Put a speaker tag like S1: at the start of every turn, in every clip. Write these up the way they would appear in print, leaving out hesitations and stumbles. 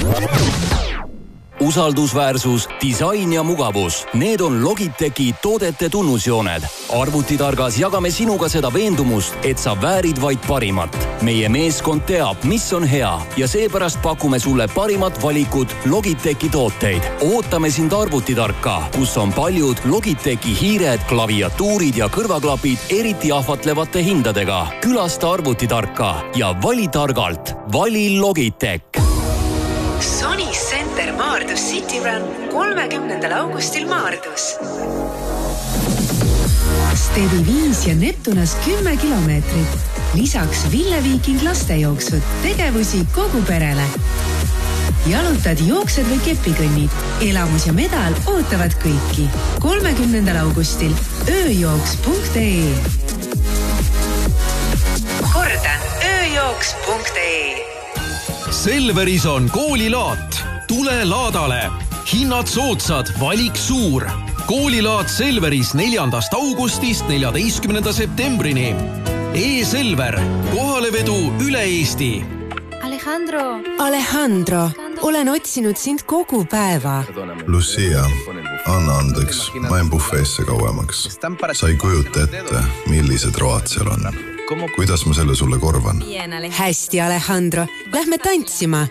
S1: Usaldusväärsus, disain ja mugavus. Need on Logitechi toodete tunnusjooned. Arvutitargas jagame sinuga seda veendumust, et sa väärid vaid parimat. Meie meeskond teab, mis on hea ja seepärast pakume sulle parimat valikut Logitechi tooteid. Ootame sind Arvutitarka, kus on paljud Logitechi hiired, klaviatuurid ja kõrvaklapid eriti ahvatlevate hindadega. Külasta Arvutitarka ja vali targalt. Vali Logitech.
S2: Sony Center Maardus City Run 30. augustil Maardus. Steady 5 ja Neptunas 10 kilomeetrit. Lisaks Ville Viiking lastejooksud, tegevusi kogu perele. Jalutad, jooksed või kepikõnnid. Elamus ja medal ootavad kõiki. 30. augustil ööjooks.ee. Kordan, ööjooks.ee.
S3: Selveris on koolilaat. Tule laadale. Hinnad soodsad, valik suur. Koolilaat Selveris 4. augustist 14. septembrini. E-Selver. Kohalevedu üle Eesti.
S4: Alejandro, olen otsinud sind kogu päeva.
S5: Lucia, anna andeks. Ma jäin bufeesse kauemaks. Sa ei kujuta ette, millised road seal on. Kuidas ma selle sulle korvan?
S4: Hästi, Alejandro. Lähme tantsima.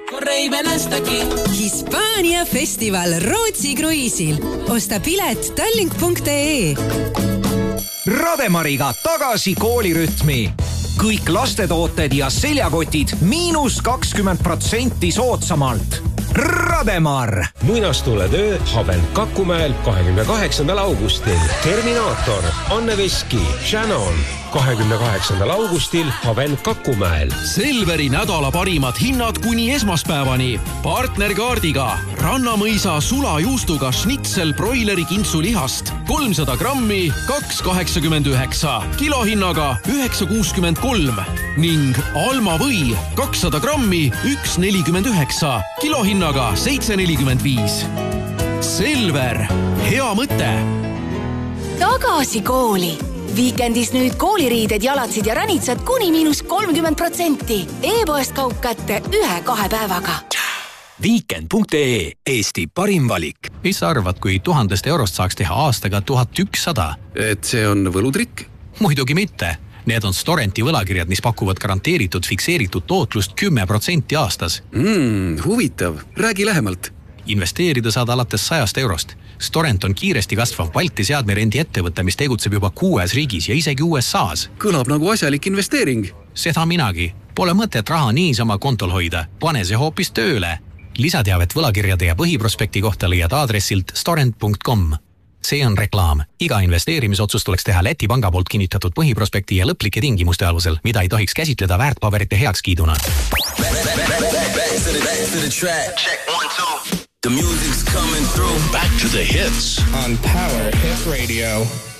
S4: Hispaania festival Rootsi kruiisil. Osta pilet tallink.ee.
S6: Rademariga tagasi koolirütmi. Kõik lastetooted ja seljakotid -20% soodsamalt. Rademar.
S7: Muinastule töö Haven Kakumäel 28. augustil. Terminaator, Anne Veski, Shannon. 28. augustil Haven Kakumäel.
S3: Selveri nädala parimad hinnad kuni esmaspäevani. Partnerkaardiga Rannamõisa sulajuustuga schnitzel broileri kintsulihast 300 grammi 2,89, kilohinnaga 9,63 ning Alma või 200 grammi 1,49, kilohinnaga 7,45. Selver, hea mõte.
S8: Tagasi kooli. Viikendis nüüd kooliriided, jalatsid ja ränitsad kuni -30%. E-poest kaup kätte 1-2 päevaga.
S9: Weekend.ee, Eesti parim valik. Mis sa arvad, kui 1000 eurost saaks teha aastaga 1100?
S10: Et see on võlutrik?
S9: Muidugi mitte. Need on Storenti võlakirjad, mis pakuvad garanteeritud fikseeritud tootlust 10% aastas.
S10: Huvitav. Räägi lähemalt.
S9: Investeerida saad alates 100 eurost. Storent on kiiresti kasvav Balti seadmerendi ettevõte, mis tegutseb juba 6 riigis ja isegi USAs.
S10: Kõlab nagu asjalik investeering.
S9: Seda minagi. Pole mõtet raha niisama kontol hoida. Pane see hoopis tööle. Lisateavet võlakirjade ja põhiprospekti kohta leiad aadressilt storent.com. See on reklaam. Iga investeerimisotsust tuleks teha Läti panga poolt kinnitatud põhiprospekti ja lõplike tingimuste alusel, mida ei tohiks käsitleda väärtpaberite heakskiiduna.
S11: The music's coming through. Back to the hits on Power Hit Radio.